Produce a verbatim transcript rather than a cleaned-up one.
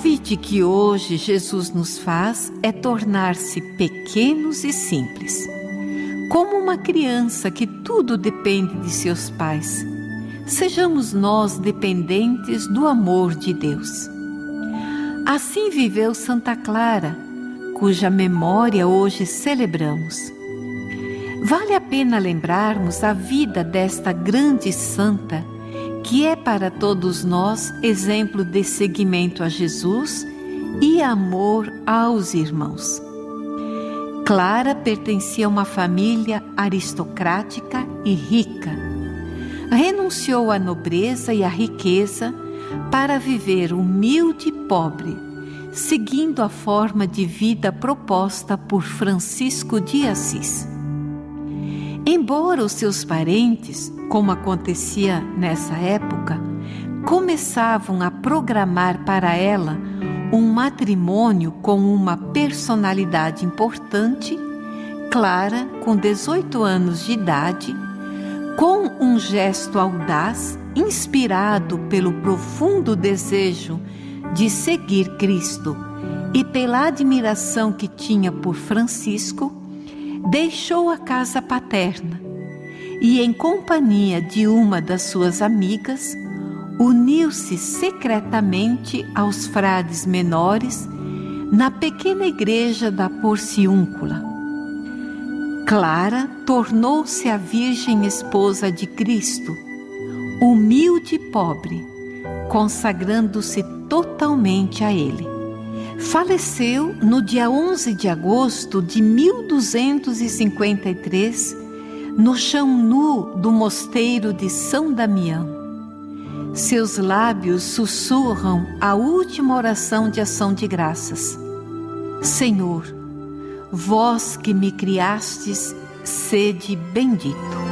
convite que hoje Jesus nos faz é tornar-se pequenos e simples, como uma criança que tudo depende de seus pais. Sejamos nós dependentes do amor de Deus. Assim viveu Santa Clara, cuja memória hoje celebramos. Vale a pena lembrarmos a vida desta grande santa, que é para todos nós exemplo de seguimento a Jesus e amor aos irmãos. Clara pertencia a uma família aristocrática e rica. Renunciou à nobreza e à riqueza para viver humilde e pobre, seguindo a forma de vida proposta por Francisco de Assis. Embora os seus parentes, como acontecia nessa época, começavam a programar para ela um matrimônio com uma personalidade importante, Clara, com dezoito anos de idade, com um gesto audaz, inspirado pelo profundo desejo de seguir Cristo e pela admiração que tinha por Francisco, deixou a casa paterna e, em companhia de uma das suas amigas, uniu-se secretamente aos frades menores na pequena igreja da Porciúncula. Clara tornou-se a virgem esposa de Cristo, humilde e pobre, consagrando-se totalmente a Ele. Faleceu no dia onze de agosto de mil duzentos e cinquenta e três, no chão nu do mosteiro de São Damião. Seus lábios sussurram a última oração de ação de graças. Senhor, vós que me criastes, sede bendito.